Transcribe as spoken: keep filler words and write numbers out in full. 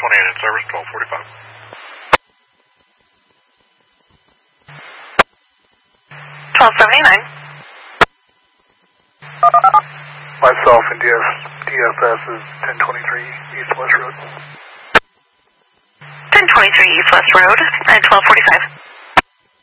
twenty-eight in service, twelve forty-five. twelve seventy-nine. Myself and D S, D F S is ten twenty-three East West Road. ten twenty-three East West Road, and twelve forty-five.